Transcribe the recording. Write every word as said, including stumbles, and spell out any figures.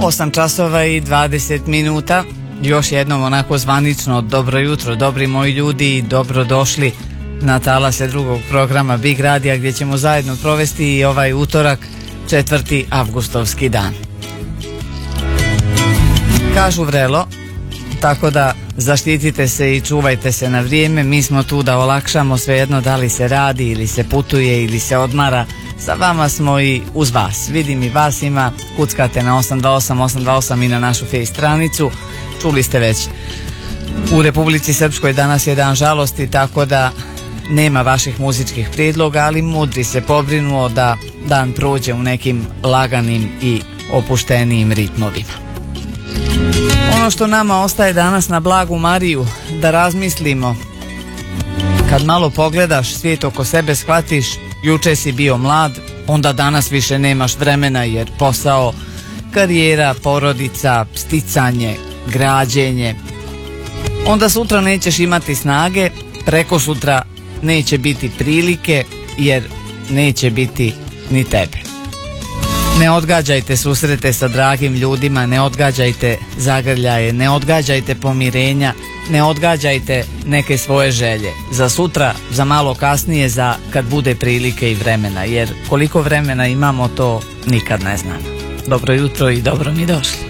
osam časova i dvadeset minuta. Još jednom onako zvanično dobro jutro, dobri moji ljudi, dobrodošli na talase drugog programa Big Radija, gdje ćemo zajedno provesti i ovaj utorak, četvrti avgustovski dan. Kažu vrelo, tako da zaštitite se i čuvajte se na vrijeme. Mi smo tu da olakšamo, svejedno da li se radi ili se putuje ili se odmara. Sa vama smo i uz vas. Vidim i vas ima, kuckate na osam dva osam osam dva osam i na našu face stranicu. Čuli ste već, u Republici Srpskoj danas je dan žalosti, tako da nema vaših muzičkih prijedloga, ali mudri se pobrinuo da dan prođe u nekim laganim i opuštenijim ritmovima. Ono što nama ostaje danas na blagu Mariju, da razmislimo. Kad malo pogledaš svijet oko sebe, shvatiš, juče si bio mlad, onda danas više nemaš vremena jer posao, karijera, porodica, sticanje, građenje. Onda sutra nećeš imati snage, preko sutra neće biti prilike jer neće biti ni tebe. Ne odgađajte susrete sa dragim ljudima, ne odgađajte zagrljaje, ne odgađajte pomirenja, ne odgađajte neke svoje želje. Za sutra, za malo kasnije, za kad bude prilike i vremena, jer koliko vremena imamo to nikad ne znamo. Dobro jutro i dobro mi došli.